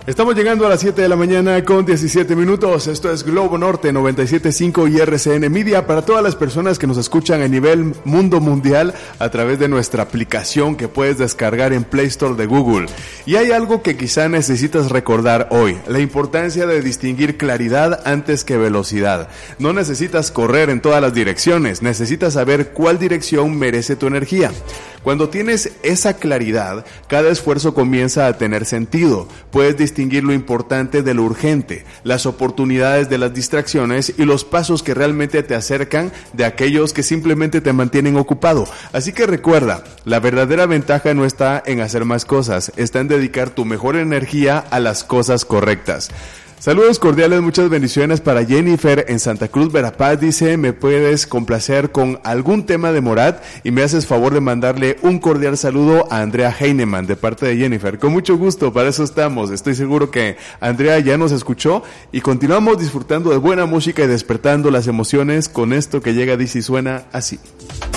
Estamos llegando a las 7 de la mañana con 17 minutos. Esto es Globo Norte 97.5 y RCN Media para todas las personas que nos escuchan a nivel mundo mundial a través de nuestra aplicación que puedes descargar en Play Store de Google. Y hay algo que quizá necesitas recordar hoy, la importancia de distinguir claridad antes que velocidad. No necesitas correr en todas las direcciones, necesitas saber cuál dirección merece tu energía. Cuando tienes esa claridad, cada esfuerzo comienza a tener sentido. Puedes distinguir lo importante de lo urgente, las oportunidades de las distracciones y los pasos que realmente te acercan de aquellos que simplemente te mantienen ocupado. Así que recuerda, la verdadera ventaja no está en hacer más cosas, está en dedicar tu mejor energía a las cosas correctas. Saludos cordiales, muchas bendiciones para Jennifer en Santa Cruz, Verapaz. Dice, ¿me puedes complacer con algún tema de Morat? Y me haces favor de mandarle un cordial saludo a Andrea Heinemann de parte de Jennifer. Con mucho gusto, para eso estamos. Estoy seguro que Andrea ya nos escuchó y continuamos disfrutando de buena música y despertando las emociones con esto que llega, dice y suena así.